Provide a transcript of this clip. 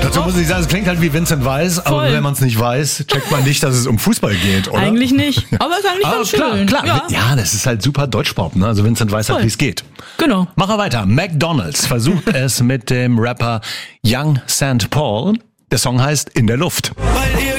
dazu muss ich sagen, es klingt halt wie Vincent Weiss, aber Voll. wenn man es nicht weiß, checkt man nicht, dass es um Fußball geht, oder? Eigentlich nicht, aber es ist eigentlich ganz schön. Klar. Ja. Ja, das ist halt super Deutschpop, ne? Also Vincent weiß halt, Voll. wie es geht. Genau. Machen wir weiter. McDonald's versucht es mit dem Rapper Young St. Paul. Der Song heißt In der Luft. Weil ihr